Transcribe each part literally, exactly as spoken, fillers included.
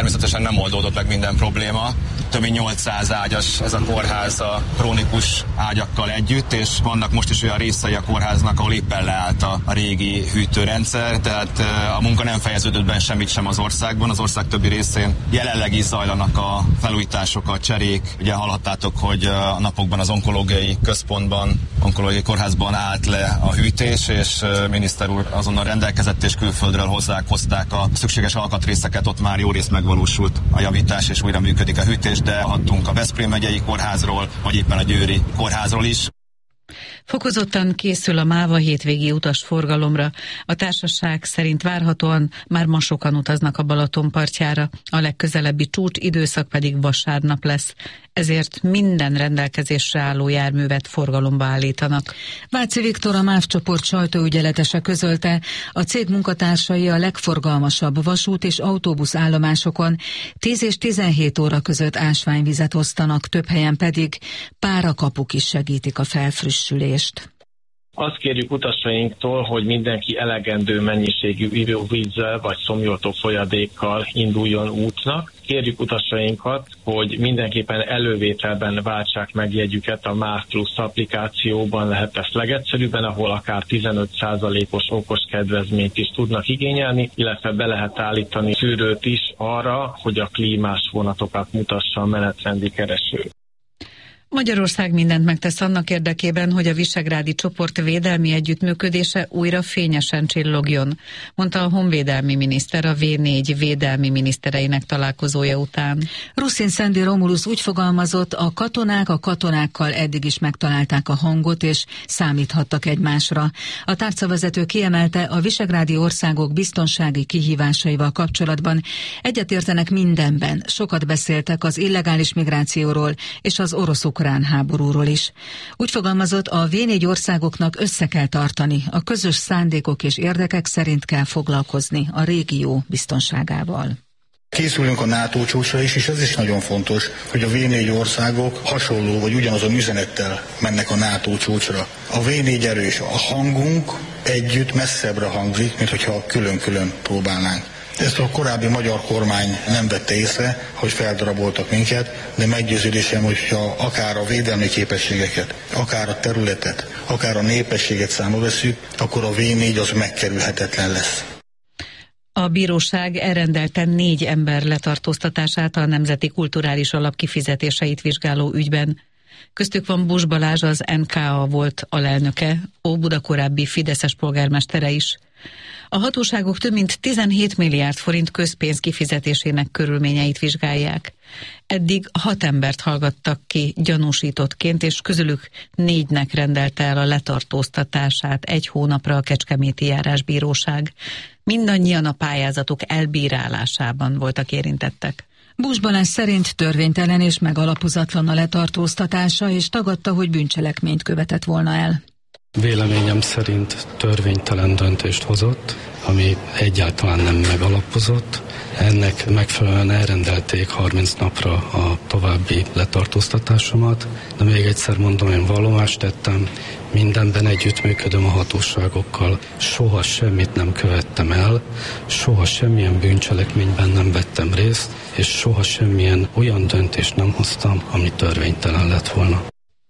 természetesen nem oldódott meg minden probléma. Több mint nyolcszáz ágyas ez a kórház a krónikus ágyakkal együtt, és vannak most is olyan részei a kórháznak, ahol éppen leállt a, a régi hűtőrendszer, tehát a munka nem fejeződött be semmit sem az országban. Az ország többi részén jelenleg is zajlanak a felújítások, a cserék. Ugye hallhattátok, hogy a napokban az onkológiai központban, onkológiai kórházban állt le a hűtés, és miniszter úr azonnal rendelkezett, és külföldről hozzák, hozták a szükséges alkatrészeket, ott már jó részt megvalósult a javítás, és újra működik a hűtés, de adtunk a Veszprém megyei kórházról, vagy éppen a győri kórházról is. Fokozottan készül a MÁVA hétvégi utasforgalomra. A társaság szerint várhatóan már ma sokan utaznak a Balaton partjára, a legközelebbi csúcs időszak pedig vasárnap lesz. Ezért minden rendelkezésre álló járművet forgalomba állítanak. Váci Viktor, a MÁV csoport sajtóügyeletese közölte, a cég munkatársai a legforgalmasabb vasút és autóbusz állomásokon tíz és tizenhét óra között ásványvizet osztanak, több helyen pedig párakapuk is segítik a felfrissülést. Azt kérjük utasainktól, hogy mindenki elegendő mennyiségű ivóvízzel vagy szomjoltó folyadékkal induljon útnak. Kérjük utasainkat, hogy mindenképpen elővételben váltsák meg jegyüket a MÁV Plusz applikációban, lehet ezt legegyszerűbben, ahol akár tizenöt százalékos okos kedvezményt is tudnak igényelni, illetve be lehet állítani szűrőt is arra, hogy a klímás vonatokat mutassa a menetrendi kereső. Magyarország mindent megtesz annak érdekében, hogy a visegrádi csoport védelmi együttműködése újra fényesen csillogjon, mondta a honvédelmi miniszter a vé négy védelmi minisztereinek találkozója után. Ruszin Szendi Romulus úgy fogalmazott, a katonák a katonákkal eddig is megtalálták a hangot, és számíthattak egymásra. A tárcavezető kiemelte, a visegrádi országok biztonsági kihívásaival kapcsolatban egyetértenek mindenben, sokat beszéltek az illegális migrációról és az orosz ukrán háborúról is. Úgy fogalmazott, a vé négy országoknak össze kell tartani, a közös szándékok és érdekek szerint kell foglalkozni a régió biztonságával. Készülünk a NATO csúcsra is, és ez is nagyon fontos, hogy a vé négy országok hasonló vagy ugyanazon üzenettel mennek a NATO csúcsra. A vé négy erős, a hangunk együtt messzebbre hangzik, mint hogyha külön-külön próbálnánk. Ezt a korábbi magyar kormány nem vette észre, hogy feldaraboltak minket, de meggyőződésem, hogyha akár a védelmi képességeket, akár a területet, akár a népességet számba vesszük, akkor a vé négy az megkerülhetetlen lesz. A bíróság elrendelte négy ember letartóztatását a Nemzeti Kulturális Alap kifizetéseit vizsgáló ügyben. Köztük van Buss Balázs, az en ká á volt alelnöke, Óbuda korábbi fideszes polgármestere is. A hatóságok több mint tizenhét milliárd forint közpénz kifizetésének körülményeit vizsgálják. Eddig hat embert hallgattak ki gyanúsítottként, és közülük négynek rendelte el a letartóztatását egy hónapra a Kecskeméti Járásbíróság. Mindannyian a pályázatok elbírálásában voltak érintettek. Buss Balázs szerint törvénytelen és megalapozatlan a letartóztatása, és tagadta, hogy bűncselekményt követett volna el. Véleményem szerint törvénytelen döntést hozott, ami egyáltalán nem megalapozott. Ennek megfelelően elrendelték harminc napra a további letartóztatásomat, de még egyszer mondom, én vallomást tettem, mindenben együttműködöm a hatóságokkal, soha semmit nem követtem el, soha semmilyen bűncselekményben nem vettem részt, és soha semmilyen olyan döntést nem hoztam, ami törvénytelen lett volna.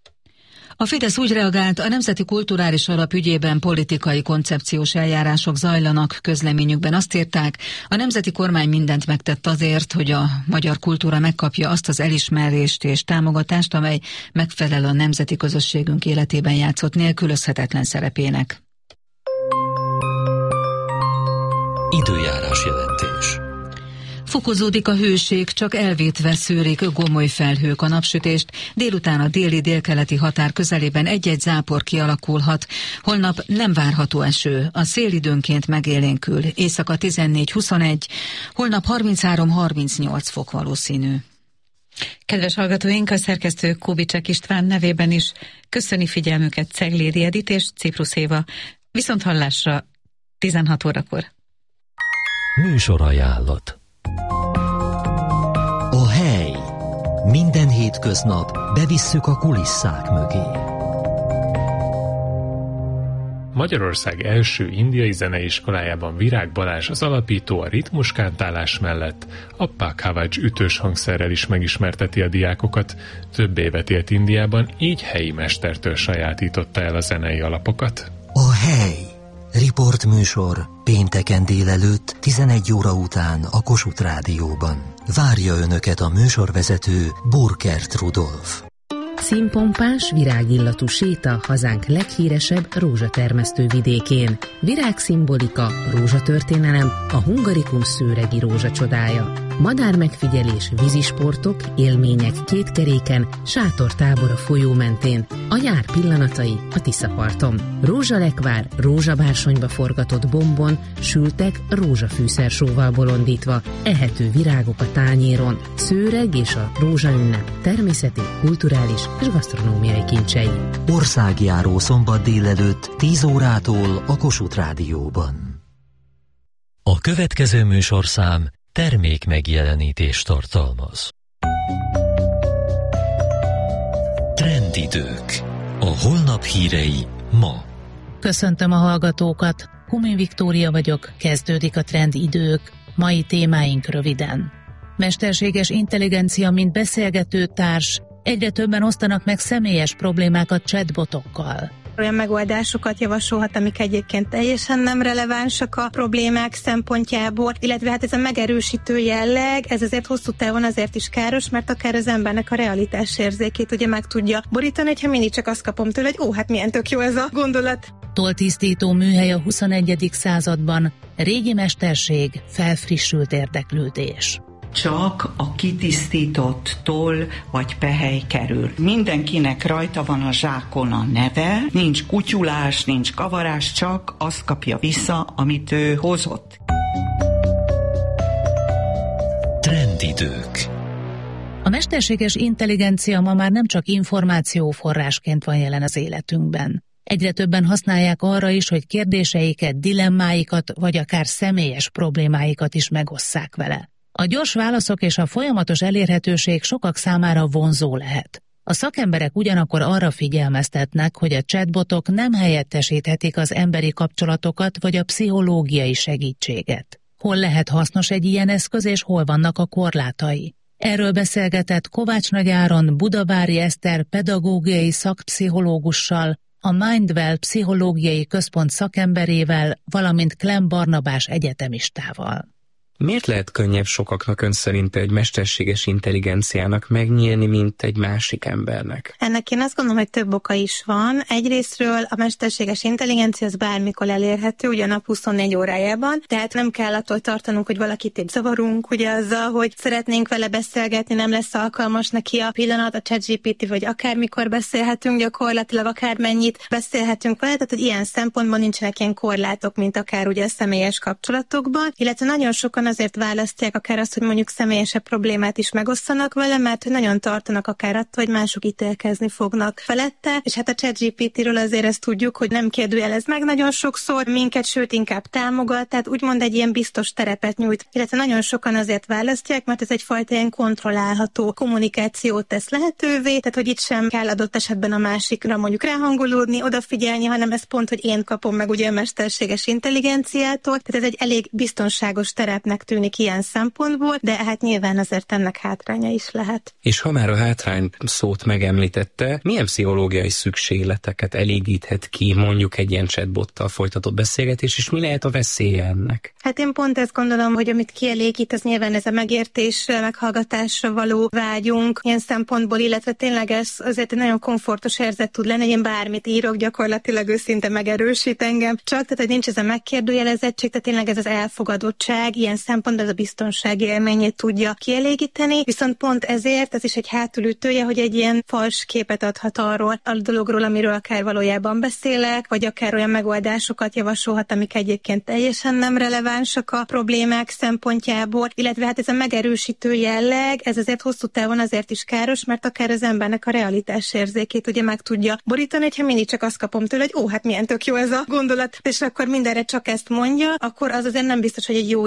A Fidesz úgy reagált, a Nemzeti Kulturális Alap ügyében politikai koncepciós eljárások zajlanak. Közleményükben azt írták, a nemzeti kormány mindent megtett azért, hogy a magyar kultúra megkapja azt az elismerést és támogatást, amely megfelel a nemzeti közösségünk életében játszott nélkülözhetetlen szerepének. Időjárás jelentés. Fokozódik a hőség, csak elvétve szűrik gomoly felhők a napsütést, délután a déli délkeleti határ közelében egy-egy zápor kialakulhat. Holnap nem várható eső, a szél időnként megélénkül, éjszaka tizennégy huszonegy, holnap harminchárom harmincnyolc fok valószínű. Kedves hallgatóink, a szerkesztő Kubicsek István nevében is köszöni figyelmüket Ceglédi Edit és Ciprus Éva. Viszont hallásra tizenhat órakor. Műsorajánlat. A hely. Minden hétköznap bevisszük a kulisszák mögé. Magyarország első indiai zeneiskolájában Virág Balázs az alapító a ritmuskántálás mellett a Pakhavaj ütős hangszerrel is megismerteti a diákokat. Több évet élt Indiában, így helyi mestertől sajátította el a zenei alapokat. A hely. Riportműsor pénteken délelőtt tizenegy óra után a Kossuth Rádióban. Várja Önöket a műsorvezető Burkert Rudolf. Színpompás, virágillatú séta hazánk leghíresebb rózsatermesztő vidékén. Virágszimbolika, rózsatörténelem, a Hungarikum szőregi rózsa csodája. Madármegfigyelés, vízisportok, élmények kétkeréken, sátortábor a folyó mentén, a nyár pillanatai a Tiszaparton. Rózsalekvár, rózsabársonyba forgatott bombon, sültek rózsafűszersóval bolondítva, ehető virágok a tányéron, szőreg és a rózsaünnep természeti, kulturális és gasztronómiai kincsei. Országjáró szombat délelőtt tíz órától a Kossuth Rádióban. A következő műsorszám termék megjelenítést tartalmaz. Trendidők. A holnap hírei ma. Köszöntöm a hallgatókat. Humin Viktória vagyok, kezdődik a Trendidők. Mai témáink röviden. Mesterséges intelligencia, mint beszélgető társ. Egyre többen osztanak meg személyes problémákat chatbotokkal. Olyan megoldásokat javasolhat, amik egyébként teljesen nem relevánsak a problémák szempontjából, illetve hát ez a megerősítő jelleg, ez azért hosszú távon azért is káros, mert akár az embernek a realitás érzékét ugye meg tudja borítani, hogyha mindig csak azt kapom tőle, hogy ó, hát milyen tök jó ez a gondolat. Tolltisztító műhely a huszonegyedik században, régi mesterség, felfrissült érdeklődés. Csak a kitisztított toll vagy pehely kerül. Mindenkinek rajta van a zsákon a neve, nincs kutyulás, nincs kavarás, csak azt kapja vissza, amit ő hozott. Trendidők. A mesterséges intelligencia ma már nem csak információforrásként van jelen az életünkben. Egyre többen használják arra is, hogy kérdéseiket, dilemmáikat vagy akár személyes problémáikat is megosszák vele. A gyors válaszok és a folyamatos elérhetőség sokak számára vonzó lehet. A szakemberek ugyanakkor arra figyelmeztetnek, hogy a chatbotok nem helyettesíthetik az emberi kapcsolatokat vagy a pszichológiai segítséget. Hol lehet hasznos egy ilyen eszköz és hol vannak a korlátai? Erről beszélgetett Kovács Nagy Áron Budavári Eszter pedagógiai szakpszichológussal, a Mindwell pszichológiai központ szakemberével, valamint Klemm Barnabás egyetemistával. Miért lehet könnyebb sokaknak ön szerint egy mesterséges intelligenciának megnyílni, mint egy másik embernek? Ennek én azt gondolom, hogy több oka is van. Egyrészről a mesterséges intelligencia az bármikor elérhető, ugye a nap huszonnégy órájában, tehát nem kell attól tartanunk, hogy valakit itt zavarunk, ugye azzal, hogy szeretnénk vele beszélgetni, nem lesz alkalmas neki a pillanat, a ChatGPT, vagy akármikor beszélhetünk, gyakorlatilag akármennyit beszélhetünk vele, tehát hogy ilyen szempontból nincsenek ilyen korlátok, mint akár ugye a személyes kapcsolatokban, illetve nagyon sokan azért választják akár azt, hogy mondjuk személyesebb problémát is megosztanak vele, mert hogy nagyon tartanak akár attól, hogy mások ítélkezni fognak felette, és hát a ChatGPT-ről azért ezt tudjuk, hogy nem kérdőjelez meg nagyon sokszor minket, sőt inkább támogat, tehát úgymond egy ilyen biztos terepet nyújt, illetve nagyon sokan azért választják, mert ez egyfajta ilyen kontrollálható kommunikációt tesz lehetővé, tehát hogy itt sem kell adott esetben a másikra mondjuk ráhangolódni, odafigyelni, hanem ez pont, hogy én kapom meg ugye a mesterséges intelligenciától, tehát ez egy elég biztonságos terepnek tűnik ilyen szempontból, de hát nyilván azért ennek hátránya is lehet. És ha már a hátrány szót megemlítette, milyen pszichológiai szükségleteket elégíthet ki mondjuk egy ilyen chatbottal folytatott beszélgetés, és mi lehet a veszélye ennek? Hát én pont ezt gondolom, hogy amit kielégít, az nyilván ez a megértésre, meghallgatásra való vágyunk ilyen szempontból, illetve tényleg ez azért egy nagyon komfortos érzet tud lenni, én bármit írok, gyakorlatilag őszinte megerősít engem. Csak tehát, hogy nincs ez a megkérdőjelezettség, tehát tényleg ez az elfogadottság, ilyen szempontból ez a biztonsági élményét tudja kielégíteni, viszont pont ezért ez is egy hátulütője, hogy egy ilyen fals képet adhat arról a dologról, amiről akár valójában beszélek, vagy akár olyan megoldásokat javasolhat, amik egyébként teljesen nem relevánsak a problémák szempontjából, illetve hát ez a megerősítő jelleg, ez azért hosszú távon azért is káros, mert akár az embernek a realitás érzékét ugye meg tudja borítani, hogyha mindig csak azt kapom tőle, hogy ó, hát milyen tök jó ez a gondolat, és akkor mindenre csak ezt mondja, akkor az azért nem biztos, hogy egy jó irányba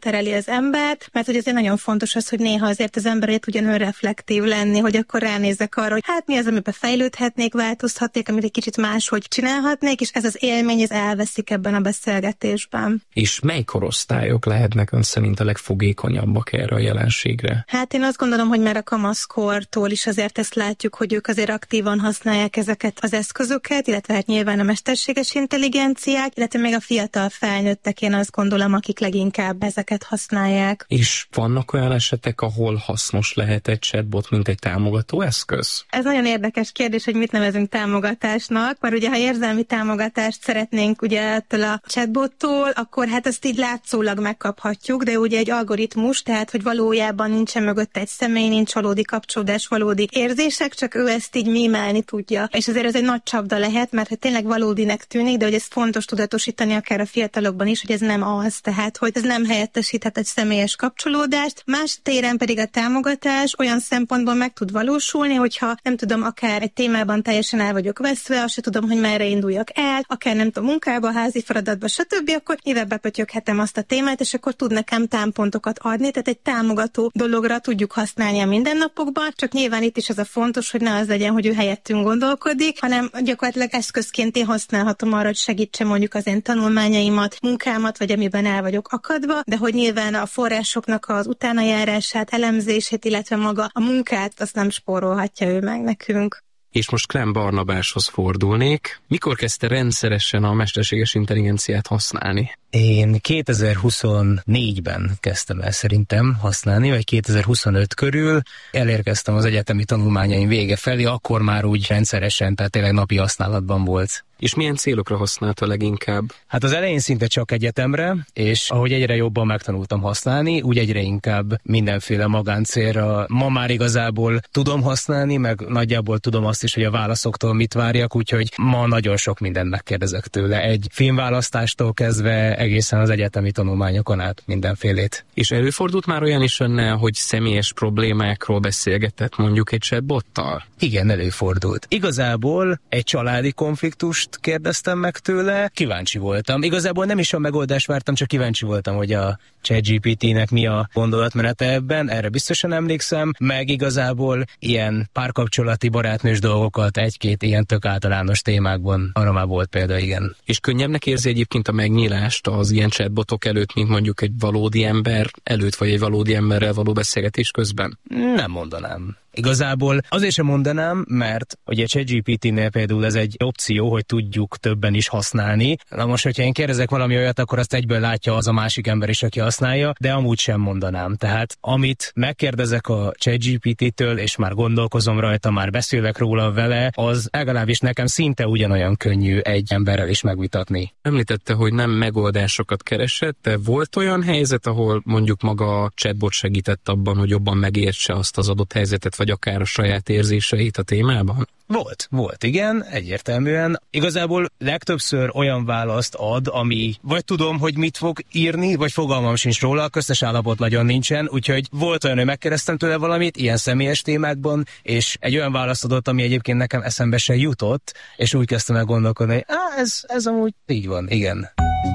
tereli az embert, mert hogy azért nagyon fontos az, hogy néha azért az ember tudjon önreflektív lenni, hogy akkor ránézek arra, hogy hát mi az, amiben fejlődhetnék, változhatnék, amit egy kicsit máshogy csinálhatnék, és ez az élmény, ez elveszik ebben a beszélgetésben. És mely korosztályok lehetnek ön szerint a legfogékonyabbak erre a jelenségre? Hát én azt gondolom, hogy már a kamaszkortól is azért ezt látjuk, hogy ők azért aktívan használják ezeket az eszközöket, illetve hát nyilván a mesterséges intelligenciák, illetve még a fiatal felnőttek, én azt gondolom, akik leginkább ezeket használják. És vannak olyan esetek, ahol hasznos lehet egy chatbot, mint egy támogató eszköz? Ez nagyon érdekes kérdés, hogy mit nevezünk támogatásnak, mert ugye ha érzelmi támogatást szeretnénk ugye ettől a chatbottól, akkor hát ezt így látszólag megkaphatjuk, de ugye egy algoritmus, tehát hogy valójában nincsen mögött egy személy, nincs valódi kapcsolódás, valódi érzések, csak ő ezt így mímelni tudja. És azért ez egy nagy csapda lehet, mert hát tényleg valódinek tűnik, de hogy ez fontos tudatosítani akár a fiatalokban is, hogy ez nem az, tehát hogy ez nem helyettesíthet egy személyes kapcsolódást. Más téren pedig a támogatás olyan szempontból meg tud valósulni, hogyha nem tudom, akár egy témában teljesen el vagyok veszve, azt se tudom, hogy merre induljak el, akár nem tudom, munkába, házi feladatba, stb., akkor nyilván bepötyöghetem azt a témát, és akkor tud nekem támpontokat adni, tehát egy támogató dologra tudjuk használni a mindennapokban, csak nyilván itt is az a fontos, hogy ne az legyen, hogy ő helyettünk gondolkodik, hanem gyakorlatilag eszközként én használhatom arra, hogy segítse mondjuk az én tanulmányaimat, munkámat, vagy amiben el vagyok akadva, de hogy nyilván a forrásoknak az utánajárását, elemzését, illetve maga a munkát, azt nem spórolhatja ő meg nekünk. És most Klemm Barnabáshoz fordulnék. Mikor kezdte rendszeresen a mesterséges intelligenciát használni? Én kétezer-huszonnégyben kezdtem el szerintem használni, vagy kétezer-huszonöt körül. Elérkeztem az egyetemi tanulmányaim vége felé, akkor már úgy rendszeresen, tehát tényleg napi használatban volt. És milyen célokra használta leginkább? Hát az elején szinte csak egyetemre, és ahogy egyre jobban megtanultam használni, úgy egyre inkább mindenféle magáncélra. Ma már igazából tudom használni, meg nagyjából tudom azt is, hogy a válaszoktól mit várjak, úgyhogy ma nagyon sok mindent megkérdezek tőle. Egy filmválasztástól kezdve egészen az egyetemi tanulmányokon át mindenfélét. És előfordult már olyan is önnel, hogy személyes problémákról beszélgetett mondjuk egy chatbottal? Igen, előfordult. Igazából egy családi konfliktus kérdeztem meg tőle, kíváncsi voltam. Igazából nem is a megoldást vártam, csak kíváncsi voltam, hogy a ChatGPT-nek mi a gondolatmenete ebben, erre biztosan emlékszem, meg igazából ilyen párkapcsolati barátnős dolgokat, egy-két ilyen tök általános témákban, arra már volt példa, igen. És könnyebbnek érzi egyébként a megnyílást az ilyen chatbotok előtt, mint mondjuk egy valódi ember előtt, vagy egy valódi emberrel való beszélgetés közben? Nem mondanám. Igazából azért sem mondanám, mert ugye a ChatGPT-nél például ez egy opció, hogy tudjuk többen is használni. Na most, hogyha én kérdezek valami olyat, akkor azt egyből látja az a másik ember is, aki használja, de amúgy sem mondanám. Tehát amit megkérdezek a ChatGPT-től, és már gondolkozom rajta, már beszélek róla vele, az legalábbis nekem szinte ugyanolyan könnyű egy emberrel is megvitatni. Említette, hogy nem megoldásokat keresett, de volt olyan helyzet, ahol mondjuk maga a chatbot segített abban, hogy jobban megértse azt az adott helyzetet, vagy akár a saját érzéseit a témában? Volt, volt, igen, egyértelműen. Igazából legtöbbször olyan választ ad, ami vagy tudom, hogy mit fog írni, vagy fogalmam sincs róla, a köztes állapot nagyon nincsen, úgyhogy volt olyan, hogy megkérdeztem tőle valamit, ilyen személyes témákban, és egy olyan választ adott, ami egyébként nekem eszembe se jutott, és úgy kezdtem el gondolkodni, hogy á, ez, ez amúgy így van, igen.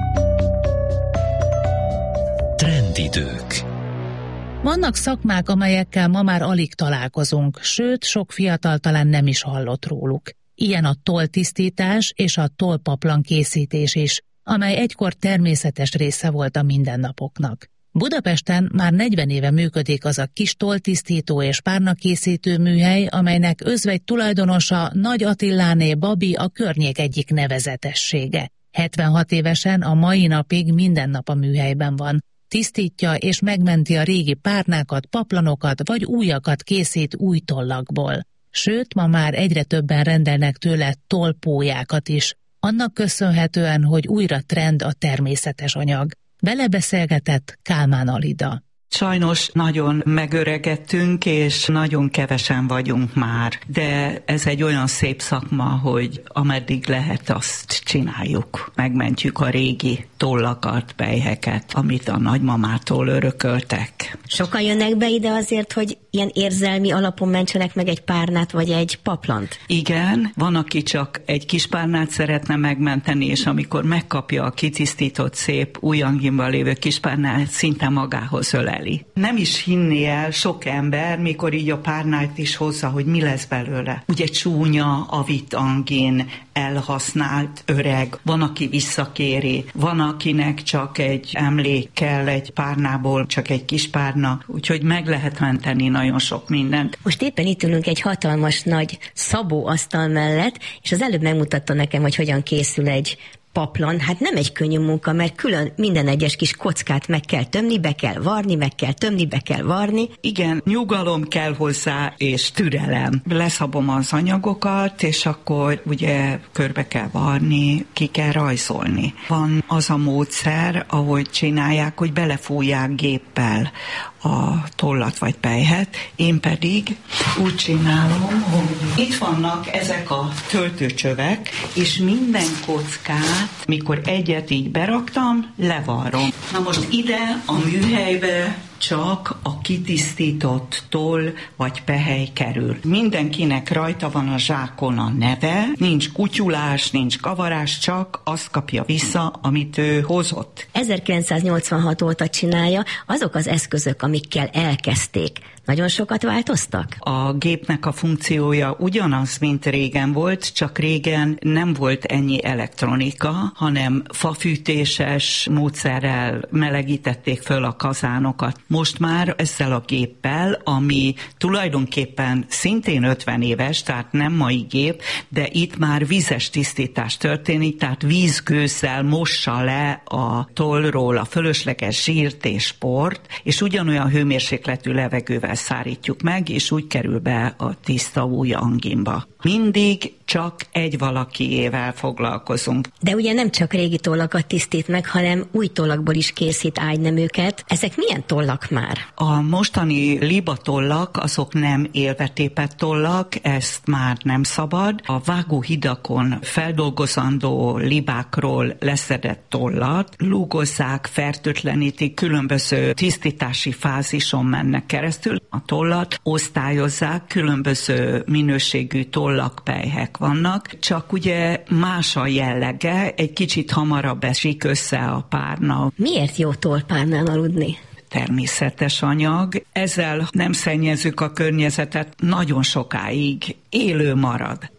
Trendidők. Vannak szakmák, amelyekkel ma már alig találkozunk, sőt, sok fiatal talán nem is hallott róluk. Ilyen a tolltisztítás és a tollpaplan készítés is, amely egykor természetes része volt a mindennapoknak. Budapesten már negyven éve működik az a kis tolltisztító és párnakészítő műhely, amelynek özvegy tulajdonosa Nagy Attiláné Babi a környék egyik nevezetessége. hetvenhat évesen a mai napig minden nap a műhelyben van. Tisztítja és megmenti a régi párnákat, paplanokat vagy újakat készít új tollakból. Sőt, ma már egyre többen rendelnek tőle tollpólyákat is, annak köszönhetően, hogy újra trend a természetes anyag. Vele beszélgetett Kálmán Alida. Sajnos nagyon megöregettünk, és nagyon kevesen vagyunk már, de ez egy olyan szép szakma, hogy ameddig lehet, azt csináljuk. Megmentjük a régi tollakat, pelyheket, amit a nagymamától örököltek. Sokan jönnek be ide azért, hogy ilyen érzelmi alapon mentsenek meg egy párnát, vagy egy paplant? Igen, van, aki csak egy kis párnát szeretne megmenteni, és amikor megkapja a kitisztított, szép, új anginban lévő kispárnát, szinte magához öleli. Nem is hinni el sok ember, mikor így a párnát is hozza, hogy mi lesz belőle. Ugye csúnya, avitt angin, elhasznált, öreg, van, aki visszakéri, van, akinek csak egy emlék kell egy párnából, csak egy kis párna, úgyhogy meg lehet menteni nagyon sok mindent. Most éppen itt ülünk egy hatalmas nagy szabó asztal mellett, és az előbb megmutatta nekem, hogy hogyan készül egy paplan. Hát nem egy könnyű munka, mert külön minden egyes kis kockát meg kell tömni, be kell varni, meg kell tömni, be kell varni. Igen, nyugalom kell hozzá, és türelem. Leszabom az anyagokat, és akkor ugye körbe kell varni, ki kell rajzolni. Van az a módszer, ahogy csinálják, hogy belefújják géppel a tollat vagy pelyhet, én pedig úgy csinálom, hogy itt vannak ezek a töltőcsövek, és minden kockát, mikor egyet így beraktam, levarrom. Na most ide a műhelybe csak a kitisztított toll vagy pehely kerül. Mindenkinek rajta van a zsákon a neve, nincs kutyulás, nincs kavarás, csak azt kapja vissza, amit ő hozott. ezerkilencszáznyolcvanhat óta csinálja, azok az eszközök, amikkel elkezdték, nagyon sokat változtak? A gépnek a funkciója ugyanaz, mint régen volt, csak régen nem volt ennyi elektronika, hanem fafűtéses módszerrel melegítették föl a kazánokat. Most már ezzel a géppel, ami tulajdonképpen szintén ötven éves, tehát nem mai gép, de itt már vízes tisztítás történik, tehát vízgőzzel mossa le a tollról a fölösleges zsírt és port, és ugyanolyan hőmérsékletű levegővel szárítjuk meg, és úgy kerül be a tiszta új anginba. Mindig csak egy valakiével foglalkozunk. De ugye nem csak régi tollakat tisztít meg, hanem új tollakból is készít ágyneműket. Ezek milyen tollak már? A mostani libatollak, azok nem élve tépett tollak, ezt már nem szabad. A vágóhidakon feldolgozandó libákról leszedett tollat lúgozzák, fertőtlenítik, különböző tisztítási fázison mennek keresztül. A tollat osztályozzák, különböző minőségű tollak, pelyhek vannak, csak ugye más a jellege, egy kicsit hamarabb esik össze a párna. Miért jó tollpárnán aludni? Természetes anyag, ezzel nem szennyezzük a környezetet, nagyon sokáig élő marad.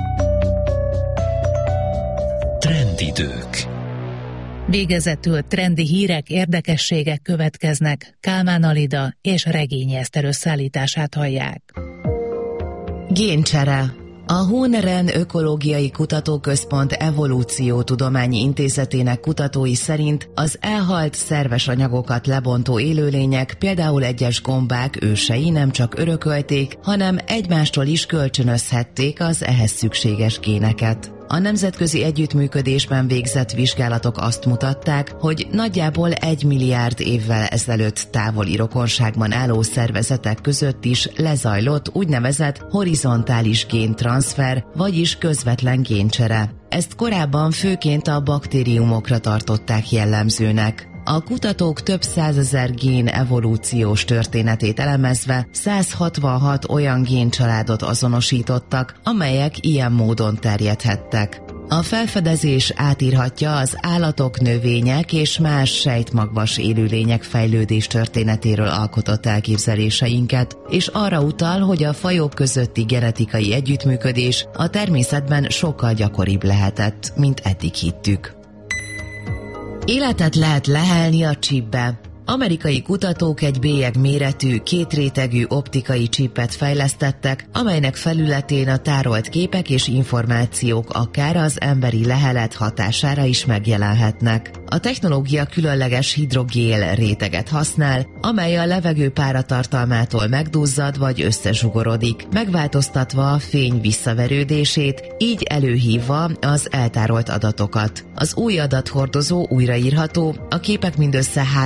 Trendidők. Végezetül trendi hírek, érdekességek következnek. Kálmán Alida és Regényi Eszter összeállítását hallják. Géncsere. A Hohneren Ökológiai Kutatóközpont Evolúciótudományi Intézetének kutatói szerint az elhalt szerves anyagokat lebontó élőlények, például egyes gombák ősei nem csak örökölték, hanem egymástól is kölcsönözhették az ehhez szükséges géneket. A nemzetközi együttműködésben végzett vizsgálatok azt mutatták, hogy nagyjából egy milliárd évvel ezelőtt távoli rokonságban álló szervezetek között is lezajlott úgynevezett horizontális géntranszfer, vagyis közvetlen géncsere. Ezt korábban főként a baktériumokra tartották jellemzőnek. A kutatók több százezer gén evolúciós történetét elemezve száz hatvanhat olyan géncsaládot azonosítottak, amelyek ilyen módon terjedhettek. A felfedezés átírhatja az állatok, növények és más sejtmagvas élőlények fejlődés történetéről alkotott elképzeléseinket, és arra utal, hogy a fajok közötti genetikai együttműködés a természetben sokkal gyakoribb lehetett, mint eddig hittük. Életet lehet lehelni a csipbe. Amerikai kutatók egy bélyeg méretű, kétrétegű optikai csipet fejlesztettek, amelynek felületén a tárolt képek és információk akár az emberi lehelet hatására is megjelenhetnek. A technológia különleges hidrogén réteget használ, amely a levegő páratartalmától megduzzad vagy összezsugorodik, megváltoztatva a fény visszaverődését, így előhívva az eltárolt adatokat. Az új adathordozó újraírható, a képek mindössze háromszáz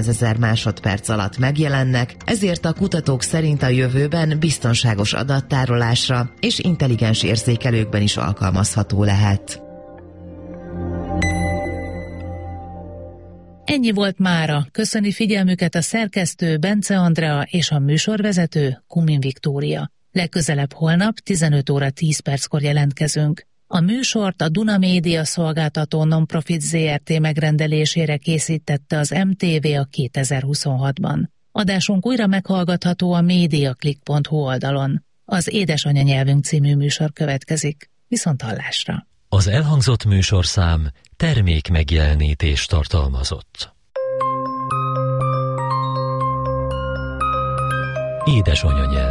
százezer másodperc alatt megjelennek, ezért a kutatók szerint a jövőben biztonságos adattárolásra és intelligens érzékelőkben is alkalmazható lehet. Ennyi volt mára. Köszöni figyelmüket a szerkesztő Bence Andrea és a műsorvezető Kumin Viktória. Legközelebb holnap tizenöt óra tíz perckor jelentkezünk. A műsort a Duna Média szolgáltató Nonprofit zé er té megrendelésére készítette az em té vé a kétezer-huszonhatban. Adásunk újra meghallgatható a mediaclick pont hu oldalon. Az Édesanyanyelvünk című műsor következik. Viszonthallásra! Az elhangzott műsorszám termék megjelenítést tartalmazott. Édesanyanyelv